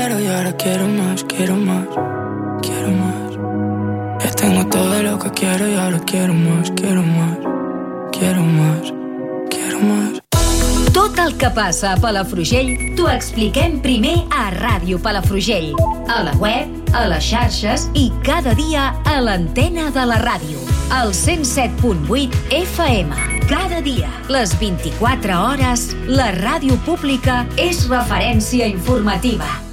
Pero y ahora quiero más, quiero más, quiero más. Ya tengo todo lo que quiero y ahora quiero más, quiero más, quiero más, quiero más. Tot el que passa a Palafrugell t'ho expliquem primer a Ràdio Palafrugell, a la web, a les xarxes i cada dia a l'antena de la ràdio. Al 107.8 FM. Cada dia, les 24 hores, la ràdio pública és referència informativa.